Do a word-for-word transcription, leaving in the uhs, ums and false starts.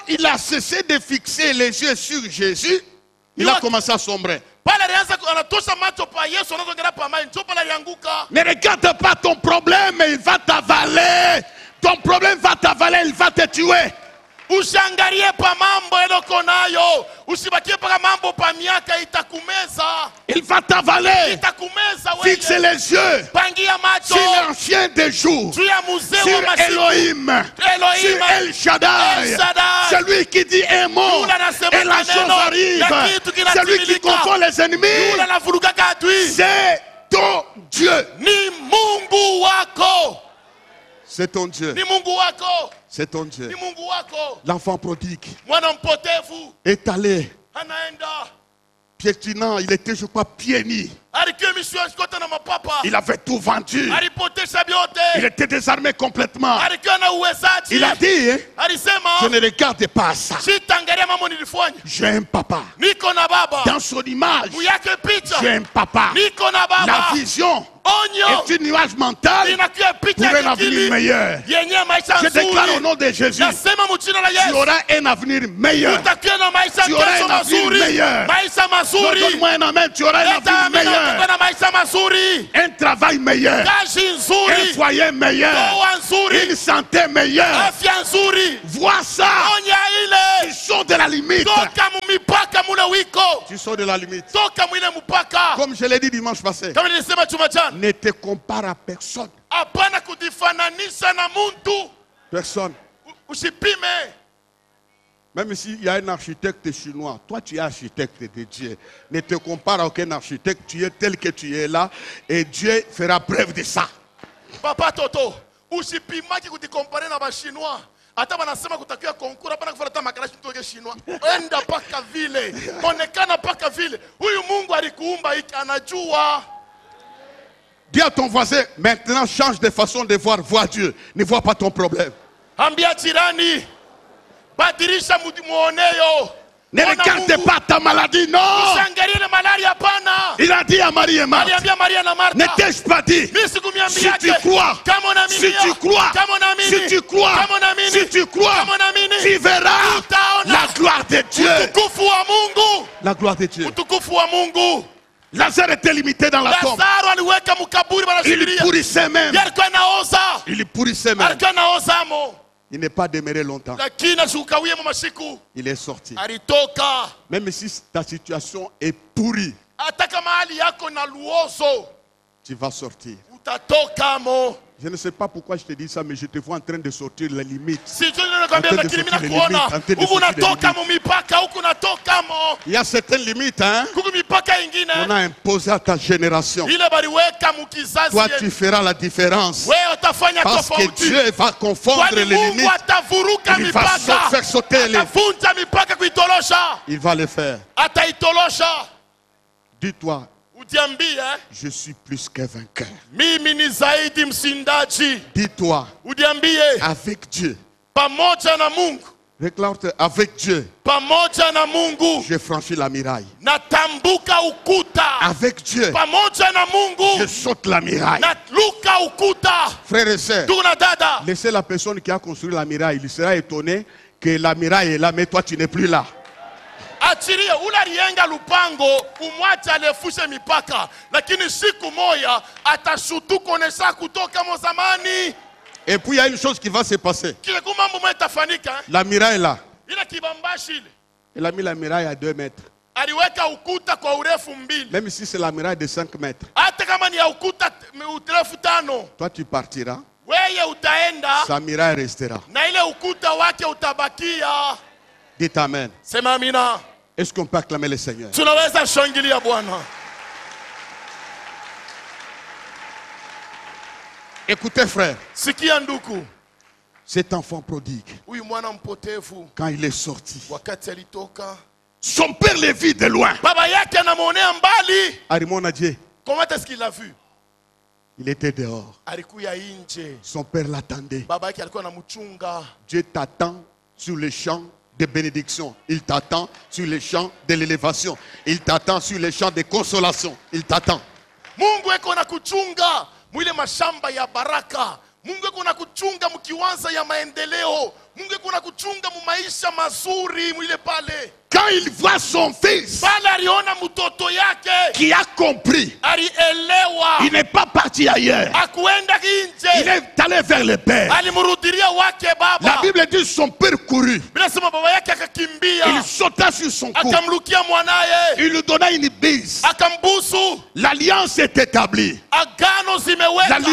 il a cessé de fixer les yeux sur Jésus, il a commencé à sombrer. Ne regarde pas ton problème, il va t'avaler. Ton problème va t'avaler, il va te tuer. Ushangarie pa mambo eloko nayo. Usibakie pa mambo pa miaka itakumeza. Il va t'avaler. Itakumeza wewe. Fixe les yeux. Pangia macho. Sur l'ancien des jours. Sur Elohim. Elohim. Sur El Shaddai. Celui qui dit un mot et la chose arrive. Celui qui confond les ennemis. C'est ton Dieu. Ni Mungu wako. C'est ton Dieu. Ni Mungu wako. C'est ton Dieu. Ni Mungu wako. L'enfant prodigue Mwana mpotevu est allé anaenda piétinant, il était je crois pieds nus. Il avait tout vendu. Il était désarmé complètement. Il a dit, je ne regarde pas ça. J'ai un papa. Dans son image, j'ai un papa. La vision est une nuage mentale pour un avenir meilleur. Je déclare au nom de Jésus, tu auras un avenir meilleur. Tu auras un avenir meilleur. Donne-moi un amen, tu auras un avenir meilleur. Un travail meilleur, un foyer meilleur, une santé meilleure. Vois ça. Tu sors de la limite. Tu sors de la limite. Comme je l'ai dit dimanche passé, ne te compare à personne. Personne. Même s'il y a un architecte chinois, toi tu es architecte de Dieu. Ne te compare à aucun architecte, tu es tel que tu es là et Dieu fera preuve de ça. Papa Toto, usipimaki kutikompare na ba chinois. Hata wanasema kutakiwa konkura hapana kufuata makarashi mtoke chinois. Enda paka vile. Onekana paka vile. Huyu Mungu alikuumba hiki anajua. Dis à ton voisin, maintenant change de façon de voir, vois Dieu. Ne vois pas ton problème. Ambia jirani. Badirisha muoneyo. Ne regarde pas ta maladie, non. Il a dit à Marie et Marthe, ne t'ai-je pas dit, si tu crois, si tu crois, si tu crois, si tu crois, tu verras la gloire de Dieu. La gloire de Dieu. Lazare était limité dans la tombe. Il pourrissait même. Il pourrissait même. Il n'est pas demeuré longtemps. Il est sorti. Même si ta situation est pourrie, tu vas sortir. Je ne sais pas pourquoi je te dis ça, mais je te vois en train de sortir les limites. Il y a certaines limites, hein, qu'on a imposées à ta génération. Toi, tu feras la différence. Parce que Dieu va confondre les limites. Il va faire sauter les... Il va le faire. Dis-toi, je suis plus que vainqueur. Dis-toi, avec Dieu. Réclame-toi, avec Dieu. J'ai franchi la muraille. Avec Dieu, je saute la muraille. Frères et sœurs, laissez la personne qui a construit la muraille. Il sera étonné que la muraille est là, mais toi tu n'es plus là. Achiria ula rienga lupango umwacha alefushe mipaka lakini siku moja atashutuko nesa kutoka mozamani. Et puis il y a une chose qui va se passer. La muraille est là. Il a mis la muraille à deux mètres. Même si c'est la muraille de cinq mètres. Toi tu partiras. Sa muraille restera. Dites amen. Est-ce qu'on peut acclamer le Seigneur? Écoutez frère, cet enfant prodigue, quand il est sorti, son père le vit de loin. Arimona Dieu. Comment est-ce qu'il l'a vu? Il était dehors. Son père l'attendait. Dieu t'attend sur le champ de bénédiction. Il t'attend sur les champs de l'élévation. Il t'attend sur les champs de consolation. Il t'attend. Mungu eko na kuchunga mwile mashamba ya baraka. Mungu eko na kuchunga mkiwanza ya maendeleo. Mungu kuna kuchunga mu maisha mazuri mwile pale. Quand il voit son fils qui a compris, il n'est pas parti ailleurs. Il est allé vers le Père. La Bible dit son père courut. Il sauta sur son cou. Il lui donna une bise. L'alliance est établie.